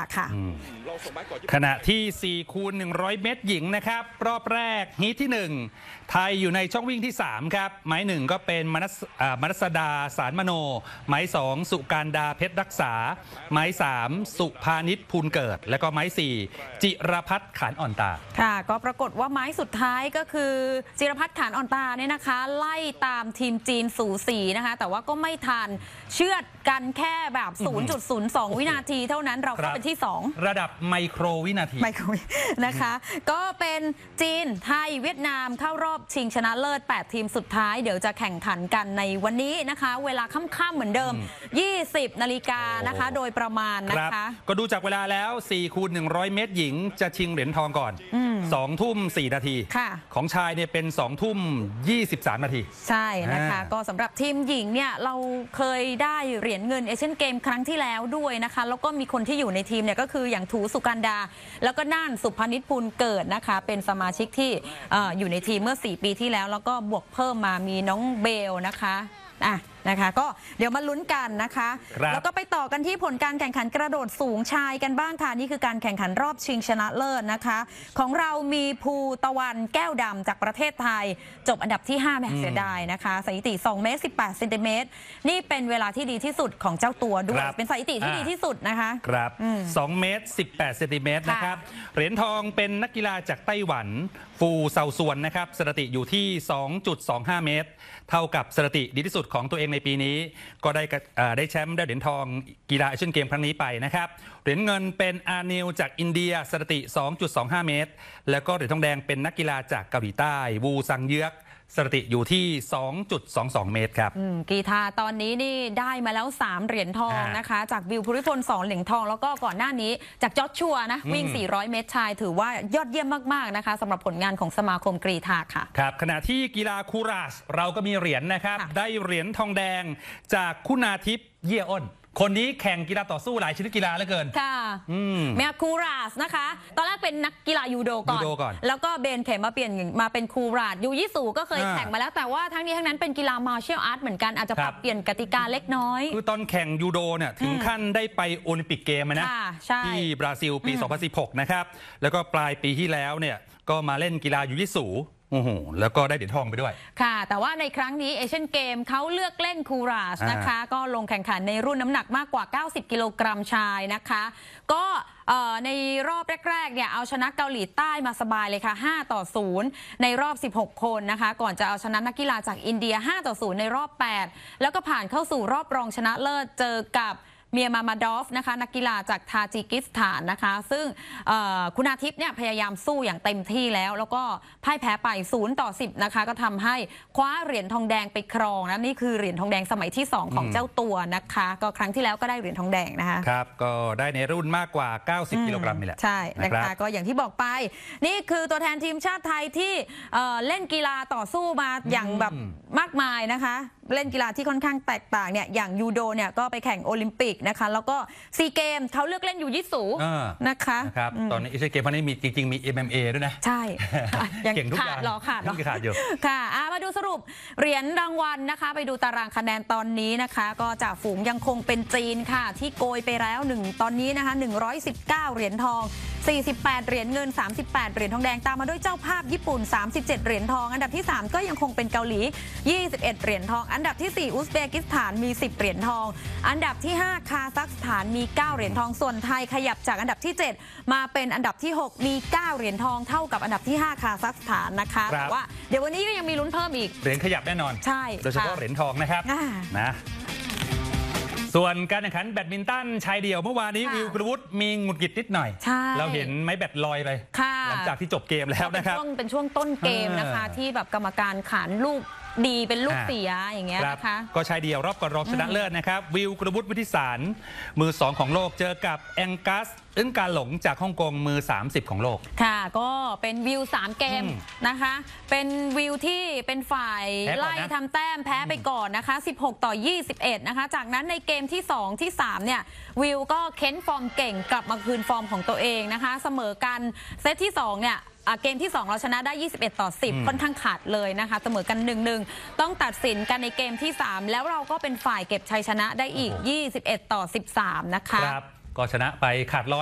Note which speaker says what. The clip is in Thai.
Speaker 1: ค่ะ
Speaker 2: ขณะที่4 คูณ 100 เมตรหญิงนะครับรอบแรกฮีทที่ 1ไทยอยู่ในช่องวิ่งที่ 3 ครับหมาย1ก็เป็นมนัสดาสารมโนหมาย2สุการดาเพชรรักษาหมาย3สุภานิชภูลเกิดและก็หมาย4จิรพัฒน์ขานอ่อนตา
Speaker 1: ค่ะก็ปรากฏว่าไม้สุดท้ายก็คือจิรพัฒน์ขานอ่อนตาเนี่ยนะคะไล่ตามทีมจีนสูสีนะคะแต่ว่าก็ไม่ทันเชือดกันแค่แบบ 0.02 วินาทีเท่านั้นเราเข้าเป็นที่2
Speaker 2: ระดับไมโครวินาที
Speaker 1: นะคะก็เป็นจีนไทยเวียดนามเข้ารอบชิงชนะเลิศ8ทีมสุดท้ายเดี๋ยวจะแข่งขันกันในวันนี้นะคะเวลาค่ำๆเหมือนเดิม 20 นาฬิกานะคะโดยประมาณนะคะ
Speaker 2: ก็ดูจากเวลาแล้ว4 คูณ 100 เมตรหญิงจะชิงเหรียญทองก่อน2 ทุ่ม 4 นาทีของชายเนี่ยเป็น2 ทุ่ม 23 นาที
Speaker 1: ใช่นะคะก็สำหรับทีมหญิงเนี่ยเราเคยได้เหรียญเงินเอเชียนเกมครั้งที่แล้วด้วยนะคะแล้วก็มีคนที่อยู่ในทีมเนี่ยก็คืออย่างถูสุกันดาแล้วก็น่านสุพนิชภูลเกิดนะคะเป็นสมาชิกที่อยู่ในทีมเมื่อ4 ปีที่แล้วแล้วก็บวกเพิ่มมามีน้องเบลนะคะนะคะก็เดี๋ยวมาลุ้นกันนะคะแล้วก็ไปต่อกันที่ผลการแข่งขันกระโดดสูงชายกันบ้างค่ะนี่คือการแข่งขันรอบชิงชนะเลิศนะคะของเรามีภูตะวันแก้วดำจากประเทศไทยจบอันดับที่5แหมเสียดายนะคะสถิติ2 เมตร 18 เซนติเมตรนี่เป็นเวลาที่ดีที่สุดของเจ้าตัวด้วยเป็นสถิติที่ดีที่สุดนะคะ
Speaker 2: ครับ2 เมตร 18 เซนติเมตรนะครับเหรียญทองเป็นนักกีฬาจากไต้หวันฟูเซาซวนนะครับสถิติอยู่ที่ 2.25 เมตรเท่ากับสถิติดีที่สุดของตัวเองในปีนี้ก็ได้แชมป์ได้เหรียญทองกีฬาเอเชียนเกมครั้งนี้ไปนะครับเหรียญเงินเป็นอานิลจากอินเดียสถิติ 2.25 เมตรแล้วก็เหรียญทองแดงเป็นนักกีฬาจากเกาหลีใต้วูซังเยือกสถิติอยู่ที่ 2.22 เมตรครับ
Speaker 1: กีฬาตอนนี้นี่ได้มาแล้ว3 เหรียญทองนะคะจากวิวภูริพล2 เหรียญทองแล้วก็ก่อนหน้านี้จากจอร์จชัวนะวิ่ง400 เมตรชายถือว่ายอดเยี่ยมมากๆนะคะสำหรับผลงานของสมาคมกรีฑาค่ะ
Speaker 2: ครับขณะที่กีฬาคูราชเราก็มีเหรียญนะครับได้เหรียญทองแดงจากคุณาทิพย์เยี่ยอ้นคนนี้แข่งกีฬาต่อสู้หลายชนิดกีฬาเหลือเกิน
Speaker 1: ค่ะเมียคูราสนะคะตอนแรกเป็นนักกีฬายูโดก่อนแล้วก็เบนเข็มมาเปลี่ยนมาเป็นคูราสยูยิสูก็เคยแข่งมาแล้วแต่ว่าทั้งนี้ทั้งนั้นเป็นกีฬามาร์เชียลอาร์ตเหมือนกันอาจจะปรับเปลี่ยนกติกาเล็กน้อย
Speaker 2: คือตอนแข่งยูโดเนี่ยถึงขั้นได้ไปโอลิมปิกเกมนะที่บราซิลปี 2016 นะครับแล้วก็ปลายปีที่แล้วเนี่ยก็มาเล่นกีฬายูยิสูแล้วก็ได้เหรียญทองไปด้วย
Speaker 1: ค่ะแต่ว่าในครั้งนี้เอเชียนเกมเขาเลือกเล่นคูราชนะคะก็ลงแข่งขันในรุ่นน้ำหนักมากกว่า90 กิโลกรัมชายนะคะก็ในรอบแรกๆเนี่ยเอาชนะเกาหลีใต้มาสบายเลยค่ะ5-0ในรอบ16 คนนะคะก่อนจะเอาชนะนักกีฬาจากอินเดีย5-0ในรอบ8แล้วก็ผ่านเข้าสู่รอบรองชนะเลิศเจอกับเมียมามาดอฟนะคะนักกีฬาจากทาจิกิสถานนะคะซึ่งคุณอาทิตย์เนี่ยพยายามสู้อย่างเต็มที่แล้วก็พ่ายแพ้ไป0-10นะคะก็ทำให้คว้าเหรียญทองแดงไปครองนะนี่คือเหรียญทองแดงสมัยที่2ของเจ้าตัวนะคะก็ครั้งที่แล้วก็ได้เหรียญทองแดงนะคะ
Speaker 2: ครับก็ได้ในรุ่นมากกว่า90 กิโลกรัมนี่แหละ
Speaker 1: ใช่นะคะก็อย่างที่บอกไปนี่คือตัวแทนทีมชาติไทยที่เล่นกีฬาต่อสู้มาอย่างแบบมากมายนะคะเล่นกีฬาที่ค่อนข้างแตกต่างเนี่ยอย่างยูโดเนี่ยก็ไปแข่งโอลิมปิกนะคะแล้วก็ซีเกมเขาเลือกเล่นยูยิสูนะคะ
Speaker 2: ครับตอนนี้เอเชียนเกมครั้งนี้มีจริงๆมี MMA ด้วยนะ
Speaker 1: ใช่
Speaker 2: เก่งทุกอย่าง
Speaker 1: ขาด
Speaker 2: อยู่
Speaker 1: ค่ะมาดูสรุปเหรียญรางวัลนะคะไปดูตารางคะแนนตอนนี้นะคะก็จ่าฝูงยังคงเป็นจีนค่ะที่โกยไปแล้วตอนนี้นะคะ119 เหรียญทอง48 เหรียญเงิน38 เหรียญทองแดงตามมาด้วยเจ้าภาพญี่ปุ่น37 เหรียญทองอันดับที่3ก็ยังคงเป็นเกาหลี21 เหรียญทองอันดับที่4อุซเบกิสถานมี10 เหรียญทองอันดับที่5คาซัคสถานมี9 เหรียญทองส่วนไทยขยับจากอันดับที่7มาเป็นอันดับที่6มี9 เหรียญทองเท่ากับอันดับที่5คาซัคสถานนะคะแต่ว่าเดี๋ยววันนี้ก็ยังมีลุ้นเพิ่มอีก
Speaker 2: เหรียญขยับแน่นอน
Speaker 1: ใช่
Speaker 2: โดยเฉพาะเหรียญทองนะครับนะส่วนการแข่งขันแบดมินตันชายเดี่ยวเมื่อวานนี้วิวกรวุฒิมีหงุดหงิดนิดหน่อยเราเห็นไม้แบดลอยไปหลังจากที่จบเกมแล้วนะครับ
Speaker 1: เป็นช่วงต้นเกมนะคะที่แบบกรรมการขานลูกดีเป็นลูกเสียอย่างเงี้ยนะคะ
Speaker 2: ก็ชายเดี่ยวรอบก่อนรองชนะเลิศนะครับวิวกรวุฒิวิทิสารมือ2ของโลกเจอกับแองกัสอึ้งการหลงจากฮ่องกงมือ30ของโลก
Speaker 1: ค่ะก็เป็นวิว3เกมนะคะเป็นวิวที่เป็นฝ่ายไล่ทำแต้มแพ้ไปก่อนนะคะ16-21นะคะจากนั้นในเกมที่2ที่3เนี่ยวิวก็เค้นฟอร์มเก่งกลับมาคืนฟอร์มของตัวเองนะคะเสมอกันเซตที่2เนี่ยเกมที่2เราชนะได้21-10ค่อนข้างขาดเลยนะคะเสมอกัน1-1ต้องตัดสินกันในเกมที่3แล้วเราก็เป็นฝ่ายเก็บชัยชนะได้อีก21-13นะคะ
Speaker 2: ครับก็ชนะไปขาดลอย